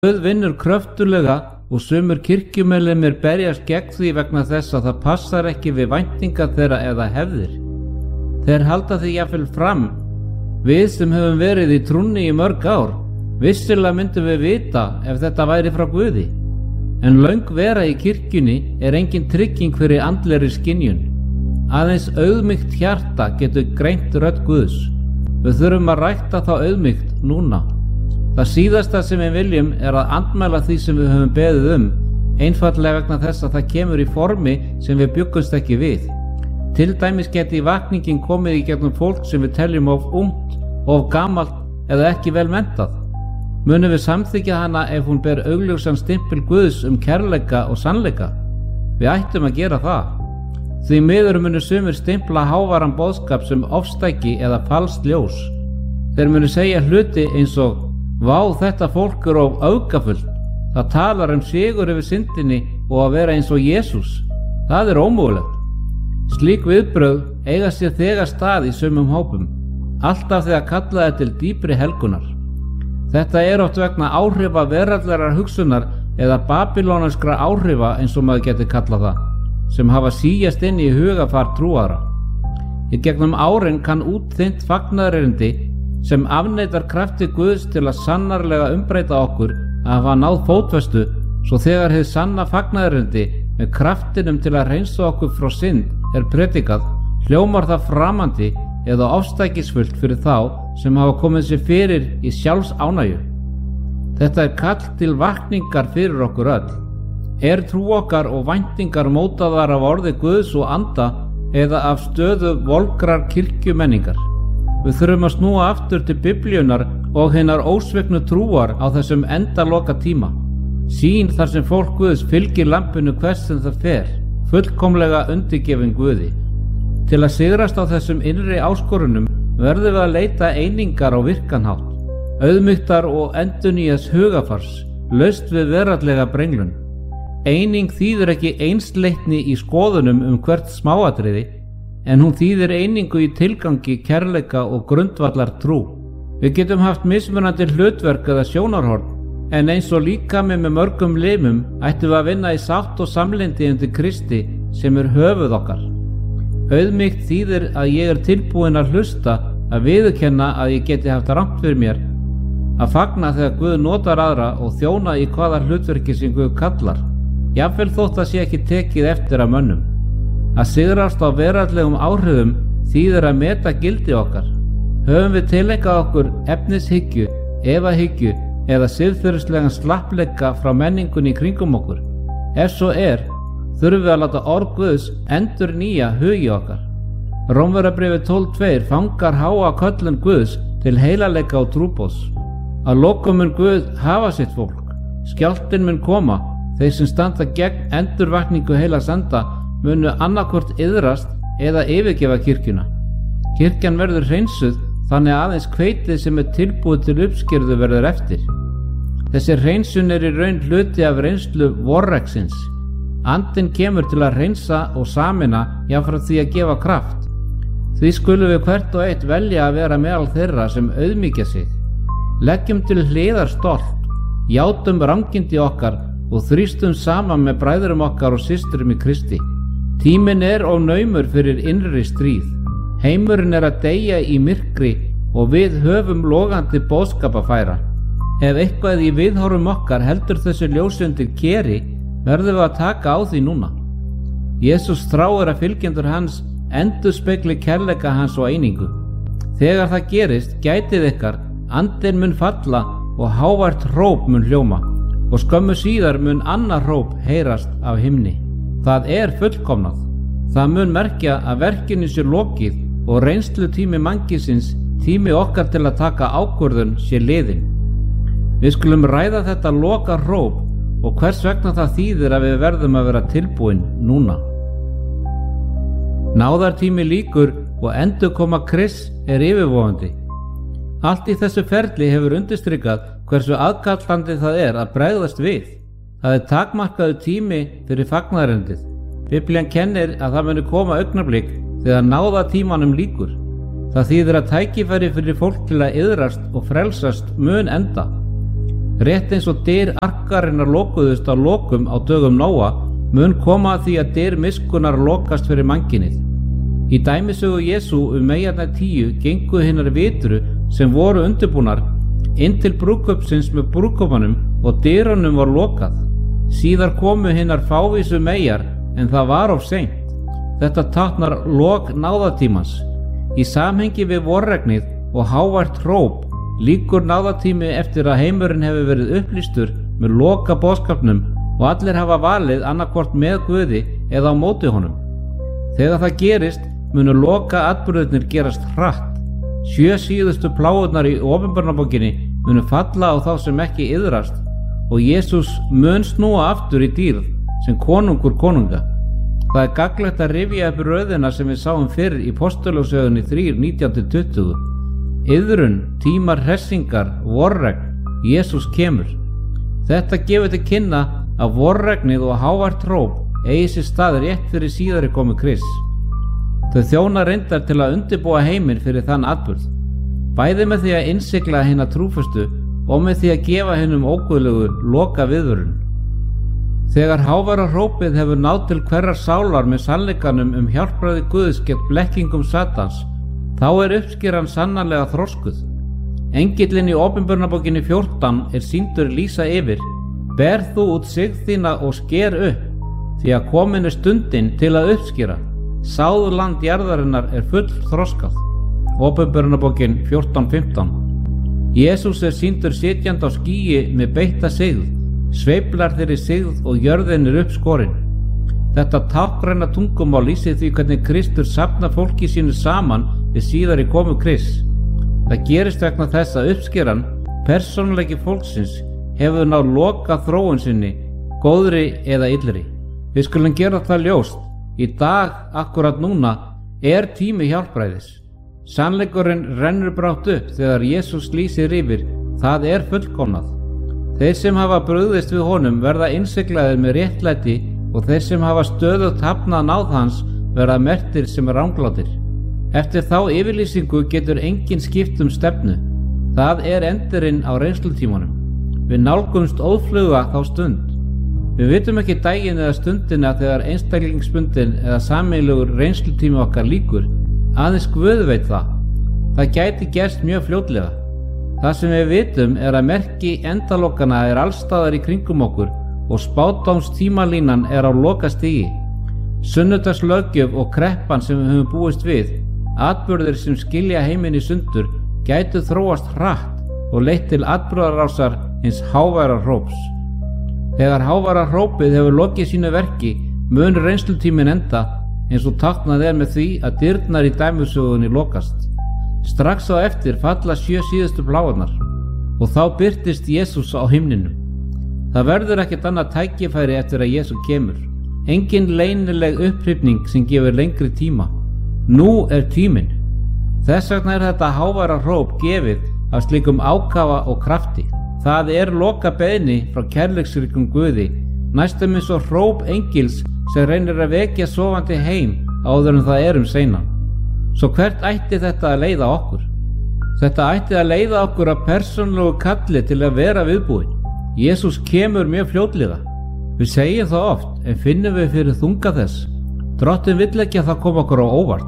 Guð vinnur kröftulega og sumir kirkjumeðlimir berjast gegn því vegna þess að það passar ekki við væntingar þeirra eða hefðir. Þeir halda því jafnvel fram: við sem höfum verið í trúnni í mörg ár, vissilega myndum við vita ef þetta væri frá Guði. En löng vera í kirkjunni er engin trygging fyrir andlegri skynjun. Aðeins auðmýkt hjarta getur greint rödd Guðs. Við þurfum að rækta þá auðmýkt núna. Það síðasta sem við viljum er að andmæla því sem við höfum beðið einfaldlega vegna þess að það kemur í formi sem við bjuggumst ekki við. Til dæmis geti vakningin komið í gegnum fólk sem við teljum of ungt, of gamalt eða ekki vel menntað. Munum við samþykkja hana ef hún ber augljósan stimpil Guðs kærleika og sannleika? Við ættum að gera það. Því miður munu sumir stimpla háværan boðskap sem ofstæki eða falskt ljós. Þeir munu segja hluti eins og: vá, þetta fólk er of öfgafullt. Það talar sigur yfir syndinni og að vera eins og Jesús. Það er ómögulegt. Slík viðbrögð eiga sér þegar stað í sumum hópum, alltaf þegar kallað er til dýpri helgunar. Þetta er oft vegna áhrifa veraldlegar hugsunar eða babylónskra áhrifa, eins og maður getur kallað það, sem hafa síjast inn í hugafar trúara. Í gegnum árin kann útþynnt fagnaðarerindi sem afneitar krafti Guðs til að sannarlega umbreyta okkur að hafa náð fótfestu, svo þegar hið sanna fagnaðarerindi með kraftinum til að hreinsa okkur frá synd er predikað, hljómar það framandi eða ofstækisfullt fyrir þá sem hafa komið sér fyrir í sjálfsánægju. Þetta er kall til vakningar fyrir okkur öll. Er trú okkar og væntingar mótaðar af orði Guðs og anda eða af stöðu volgrar kirkjumenningar? Við þurfum að snúa aftur til Biblíunnar og hinnar ósviknu trúar á þessum endaloka tíma. Sýn þar sem fólk Guðs fylgir lampinu hvers sem það fer, fullkomlega undirgefin Guði. Til að sigrast á þessum innri áskorunum verðum við að leita einingar á virkanhátt, auðmýktar og endurnýjas hugafars, laust við veraldlega brenglun. Eining þýðir ekki einsleitni í skoðunum hvert smáatriði, en hún þýðir einingu í tilgangi, kærleika og grundvallar trú. Við getum haft mismunandi hlutverk eða sjónarhorn, en eins og líkami með mörgum limum ættum við að vinna í sátt og samlyndi undir Kristi sem er höfuð okkar. Auðmýkt þýðir að ég er tilbúin að hlusta, að viðurkenna að ég geti haft rangt fyrir mér, að fagna þegar Guð notar aðra og þjóna í hvaða hlutverki sem Guð kallar, jafnvel þótt að sé ekki tekið eftir af mönnum. Að sigrast á veraldlegum áhrifum þýðir að meta gildi okkar. Höfum við tileinkað okkur efnishyggju, efahyggju eða siðferðislegan slappleika frá menningunni í kringum okkur? Ef svo er, þurfum við að láta orð Guðs endurnýja hugi okkar. Rómverjabréfið 12:2 fangar háa köllun Guðs til heilagleika og trúboðs. Að lokum mun Guð hafa sitt fólk. Skjálftinn mun koma. Þeir sem standa gegn endurvakningu heilags anda munu annaðhvort iðrast eða yfirgefa kirkjuna. Kirkjan verður hreinsuð þannig að aðeins hveitið sem er tilbúið til uppskerðu verður eftir. Þessi hreinsun er í raun hluti af reynslu vorreksins. Andinn kemur til að hreinsa og sameina jafnframt því að gefa kraft. Því skulum við hvert og eitt velja að vera meðal þeirra sem auðmýkja sig. Leggjum til hliðar stolt, játum rangindi okkar og þrýstum saman með bræðurum okkar og systrum í Kristi. Tíminn er of naumur fyrir innri stríð. Heimurinn er að deyja í myrkri og við höfum logandi boðskap að færa. Ef eitthvað í viðhorfum okkar heldur þessu ljósi undir keri, verðum við að taka á því núna. Jesús þráir að fylgjendur hans endurspegli kærleika hans og einingu. Þegar það gerist, gætið ykkar, andinn mun falla og hávært hróp mun hljóma, og skömmu síðar mun annar hróp heyrast af himni. Það er fullkomnað. Það mun merkja að verkinu sé lokið og reynslu tími mannkynsins, tími okkar til að taka ákvörðun, sé liðinn. Við skulum ræða þetta loka hróp og hvers vegna það þýðir að við verðum að vera tilbúin núna. Náðartími lýkur og endurkoma Krists er yfirvofandi. Allt í þessu ferli hefur undirstrikað hversu aðkallandi það er að bregðast við. Það er takmarkaður tími fyrir fagnaðarerindið. Biblían kennir að það muni koma augnablik þegar náðatímanum lýkur. Það þýðir að tækifæri fyrir fólk til að iðrast og frelsast mun enda. Rétt eins og dyr arkarinnar lokuðust á lokum á dögum Nóa, mun koma að því að dyr miskunnar lokast fyrir mannkynið. Í dæmisögu Jesú meyjarnar 10 gengu hinnar vitru sem voru undirbúnar inn til brúðkaupsins með brúðkaupanum og dyrunum var lokað. Síðar komu hinnar fávísu meyjar en það var of seint. Þetta táknar lok náðatímans. Í samhengi við vorregnið og hávært hróp líkur náðatími eftir að heimurinn hefur verið upplýstur með loka boðskapnum og allir hafa valið annarkvort með Guði eða á móti honum. Þegar það gerist munu loka atburðirnir gerast hratt. 7 síðustu plágurnar í Opinberunarbókinni munu falla á þá sem ekki iðrast og Jesús mun snúa aftur í dýrð sem konungur konunga. Það er gagnlegt að rifja upp röðina sem við sáum fyrr í Postulagssögunni 3:19-20. Iðrun, tímar hressingar, vorregn, Jesús kemur. Þetta gefur til kynna að vorregnið og hávært hróp eigi sér stað rétt fyrir síðari komu Krists. Þau þjóna reyndar til að undirbúa heiminn fyrir þann atburð, bæði með því að innsigla hina trúföstu og með því að gefa hinum óguðlegu loka viðvörun. Þegar háværa hrópið hefur náð til hverrar sálar með sannleikanum hjálpræði Guðs gegn blekkingum Satans, þá er uppskeran sannarlega þroskuð. Engillinn í Opinberunarbókinni 14 er sýndur lýsa yfir: ber þú út sigð þína og sker upp, því að komin er stundin til að uppskera. Sáðland jarðarinnar er full þroskað. Opinberunarbókin 14:15. Jesús er sýndur sitjandi á skýi með beitta sigð, sveiflar þeirri sigð og jörðin er uppskorin. Þetta táknræna tungumál lýsir því hvernig Kristur safnar fólki sínu saman við síðari komu Krists. Það gerist vegna þess að uppskeran, persónuleiki fólksins, hefur náð loka þróun sinni, góðri eða illri. Við skulum gera það ljóst: í dag, akkurat núna, er tími hjálpræðis. Sannleikurinn rennur brátt upp þegar Jesús lýsir yfir: það er fullkomnað. Þeir sem hafa brugðist við honum verða innsiglaðir með réttlæti og þeir sem hafa stöðugt hafnað náð hans verða merktir sem ranglátir. Eftir þá yfirlýsingu getur enginn skipt stefnu. Það er endurinn á reynslutímanum. Við nálgumst óðfluga þá stund. Við vitum ekki daginn eða stundina þegar einstaklingsbundin eða sameiginlegur reynslutími okkar lýkur. Aðeins Guð veit það. Það gæti gerst mjög fljótlega. Það sem við vitum er að merki endalokana er allstaðar í kringum okkur og spádómstímalínan er á lokastigi. Sunnudagslöggjöf og kreppan sem við höfum búist við, atburðir sem skilja heiminn í sundur, gætu þróast hratt og leitt til atburðarásar hins háværa hróps. Þegar háværa hrópið hefur lokið sínu verki, mun reynslutíminn enda, eins og táknað er með því að dyrnar í dæmisögunni lokast. Strax á eftir falla 7 síðustu plágurnar og þá birtist Jesús á himninum. Það verður ekkert annað tækifæri eftir að Jesú kemur. Engin leynileg upphrifning sem gefur lengri tíma. Nú er tíminn. Þess vegna er þetta háværa hróp gefið af slíkum ákafa og krafti. Það er loka beiðni frá kærleiksríkum Guði, næstum eins og hróp engils sem reynir að vekja sofandi heim áður en það er seinan. Svo hvert ætti þetta að leiða okkur? Þetta ætti að leiða okkur að persónulegu kalli til að vera viðbúin. Jesús kemur mjög fljótlega. Við segjum það oft, en finnum við fyrir þunga þess. Drottinn vill ekki að það koma okkur á óvart.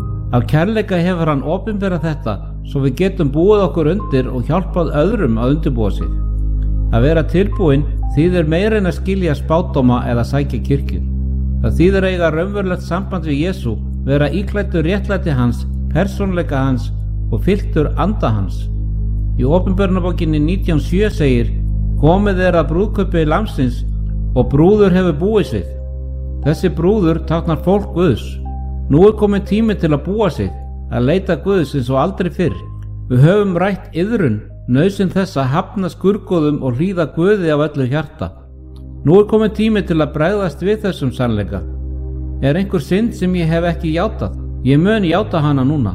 Af kærleika hefur hann opinberað þetta svo við getum búið okkur undir og hjálpað öðrum að undirbúa sig. Að vera tilbúin þýðir meira en að skilja spádóma eða sækja kirkju. Það þýðir að eiga raunverulegt samband við Jesú, vera íklæddur réttlæti hans, persónleika hans og fylltur anda hans. Í Opinberunarbókinni 19:7 segir: komið er að brúðkaupi Lambsins og brúður hefur búið sig. Þessi brúður táknar fólk Guðs. Nú er komin tími til að búa sig, að leita Guðs eins og aldrei fyrr. Við höfum rætt iðrun, nauðsyn þess að hafna skurgoðum og hlýða Guði af öllu hjarta. Nú er komin tími til að bregðast við þessum sannleika. Er einhver synd sem ég hef ekki játað? Ég mun játa hana núna.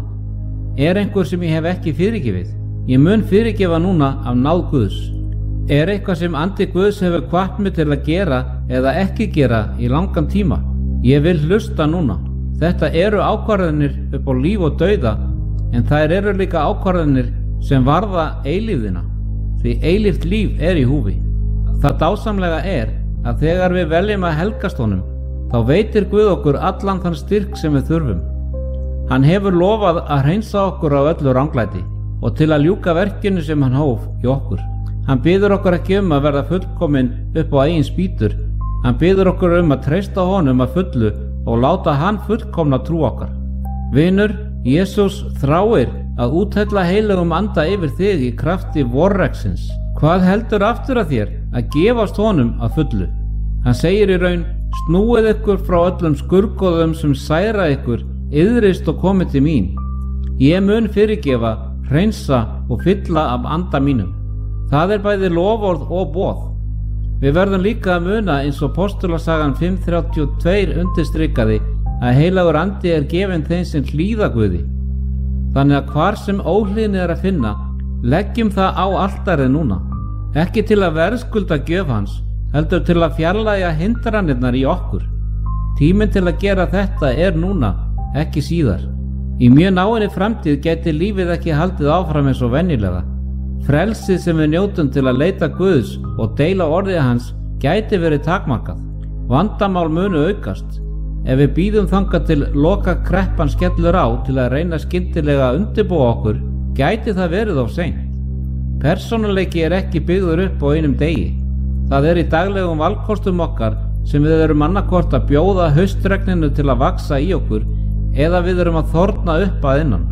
Er einhver sem ég hef ekki fyrirgefið? Ég mun fyrirgefa núna af náð Guðs. Er eitthvað sem andi Guðs hefur hvatt mig til að gera eða ekki gera í langan tíma? Ég vil hlusta núna. Þetta eru ákvarðanir upp á líf og dauða, en þær eru líka ákvarðanir sem varða eilífðina. því eilíft líf í húfi. Það dásamlega að þegar við veljum að helgast honum, þá veitir Guð okkur allan þann styrk sem við þurfum. Hann hefur lofað að hreinsa okkur af öllu ranglæti og til að ljúka verkinu sem hann hóf í okkur. Hann biður okkur ekki að verða fullkomin upp á eigin spýtur. Hann biður okkur að treysta honum að fullu og láta hann fullkomna trú okkar. Vinur, Jesús þráir að úthella heilögum anda yfir þig í krafti vorreksins. Hvað heldur aftur að þér að gefast honum að fullu? Hann segir í raun: snúið ykkur frá öllum skurgoðum sem særa ykkur, iðrist og komið til mín. Ég mun fyrirgefa, hreinsa og fylla af anda mínum. Það bæði loforð og boð. Við verðum líka að muna eins og Postulasagan 5:32 undirstrikaði að heilagur andi gefinn þeim sem hlýða Guði. Þannig að hvar sem óhlýðni að finna, leggjum það á altarið núna. Ekki til að verðskulda gjöf hans, heldur til að fjarlægja hindranirnar í okkur. Tíminn til að gera þetta núna, ekki síðar. Í mjög náinni framtíð gæti lífið ekki haldið áfram eins og venjulega. Frelsið sem við njótum til að leita Guðs og deila orðið hans gæti verið takmarkað. Vandamál munu aukast. Ef við bíðum þangað til loka kreppan skellur á til að reyna skyndilega að undirbúa okkur, gæti það verið of seint. Persónuleiki ekki byggður upp á einum degi. Það í daglegum valkostum okkar sem við erum annarkvort að bjóða haustregninu til að vaxa í okkur eða við erum að þorna upp að innan.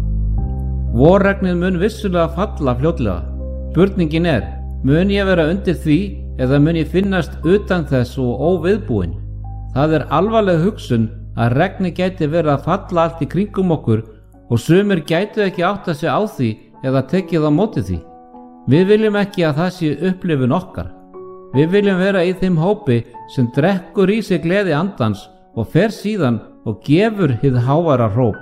Vorregnið mun vissulega falla fljótlega. Spurningin mun ég vera undir því eða mun ég finnast utan þess og óviðbúinn? Það alvarleg hugsun að regni gæti verið að falla allt í kringum okkur og sumir gætu ekki átta sig á því eða tekið á móti því. Við viljum ekki að það sé upplifun okkar. Við viljum vera í þeim hópi sem drekkur í sig gleði andans og fer síðan og gefur hið hávara hróp.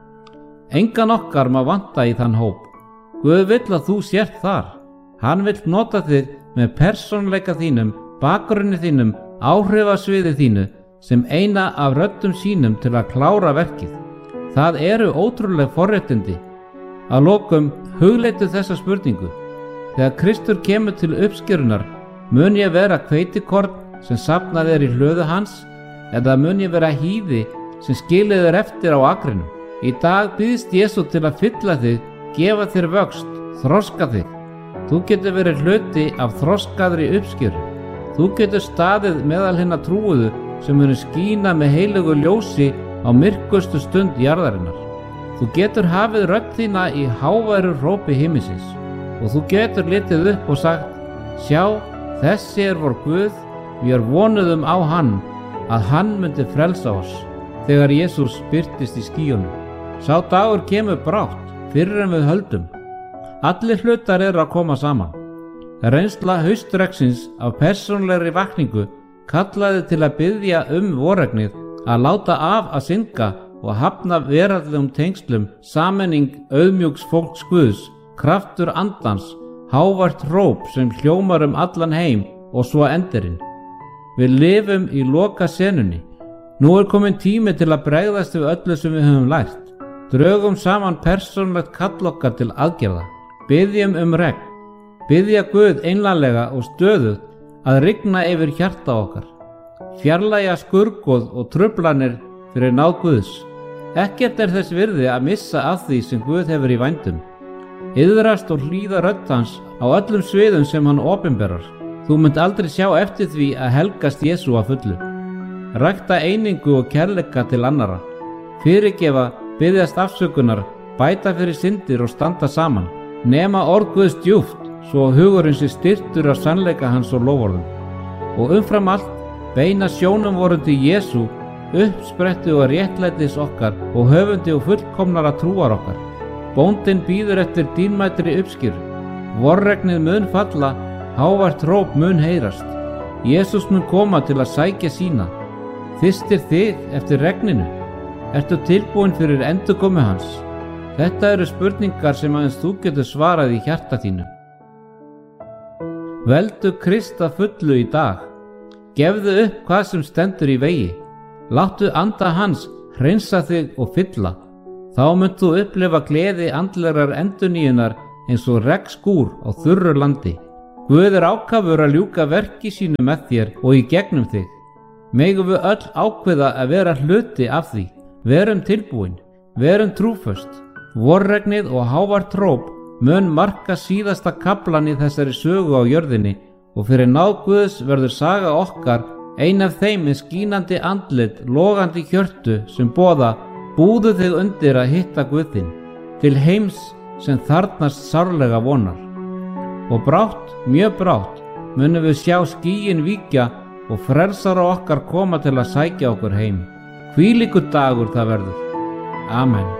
Engan okkar má vanta í þann hóp. Guð vill að þú sért þar. Hann vill nota þig með persónuleika þínum, bakgrunni þínum, áhrifasviði þínu sem eina af röddum sínum til að klára verkið. Það ótrúleg forréttindi. Að lokum hugleitu þessa spurningu. Þegar Kristur kemur til uppskerunar, mun ég vera hveitikorn sem safnað í hlöðu hans eða mun ég vera hýði sem skilið eftir á akrinum? Í dag býðst Jesú til að fylla þig, gefa þér vöxt, þroska þig. Þú getur verið hluti af þroskaðri uppskeru. Þú getur staðið meðal hinna trúuðu sem munu skína með heilögu ljósi á myrkustu stund jarðarinnar. Þú getur hafið rödd þína í háværu hrópi himinsins og þú getur litið upp og sagt: sjá, þessi vor Guð, við vonuðum á hann, að hann myndi frelsa oss. Þegar Jesús birtist í skýjunum. Sá dagur kemur brátt, fyrr en við höldum. Allir hlutar að koma saman. Reynsla haustregsins af persónulegri vakningu kallaði til að biðja vorregnið að láta af að synga og hafna veraldlegum tengslum, sameining auðmjúks fólks Guðs, kraftur andans, hávært hróp sem hljómar allan heim og svo endirinn. Við lifum í loka senunni. Nú kominn tími til að bregðast við öllu sem við höfum lært. Drögum saman persónulegt kall okkar til aðgerða. Biðjum regn. Biðja Guð einlæglega og stöðugt að rigna yfir hjarta okkar. Fjarlægja skurgoð og truflanir fyrir náð Guðs. Ekkert þess virði að missa af því sem Guð hefur í vændum. Iðrast og hlýða rödd hans á öllum sviðum sem hann opinberar. Þú munt aldrei sjá eftir því að helgast Jesú að fullu. Rækta einingu og kærleika til annara. Fyrirgefa, biðjast afsökunar, bæta fyrir syndir og standa saman. Nema orð Guðs djúpt, svo hugurinn sé styrktur af sannleika hans og loforðum. Og umfram allt, beina sjónum vorum til Jesú, uppsprettu og réttlætis okkar og höfundi og fullkomnara trúar okkar. Bóndinn bíður eftir dýrmætri uppskýr. Vorregnið mun falla, hávært hróp mun heyrast. Jesús mun koma til að sækja sína. Þyrstir þig eftir regninu? Ertu tilbúin fyrir endurkomu hans? Þetta spurningar sem aðeins þú getur svarað í hjarta þínu. Veldu Krist að fullu í dag. Gefðu upp hvað sem stendur í vegi. Láttu anda hans hreinsa þig og fylla. Þá munt þú upplifa gleði andlegrar endurnýjunar eins og regnskúr á þurru landi. Guð ákafur að ljúka verki sínu með þér og í gegnum þig. Megum við öll ákveða að vera hluti af því. Verum tilbúin, verum trúföst. Vorregnið og hávart hróp mun marka síðasta kaflan í þessari sögu á jörðinni og fyrir náð Guðs verður saga okkar ein af þeim með skínandi andlit, logandi hjörtu sem boða: búðu þig undir að hitta Guð þinn, til heims sem þarnast sárlega vonar. Og brátt, mjög brátt, munum við sjá skýin víkja og frelsara okkar koma til að sækja okkur heim. Hvílíkur dagur það verður. Amen.